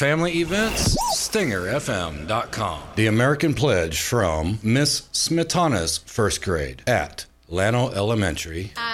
Family events, StingerFM.com. The American Pledge from Miss Smetana's first grade at Llano Elementary.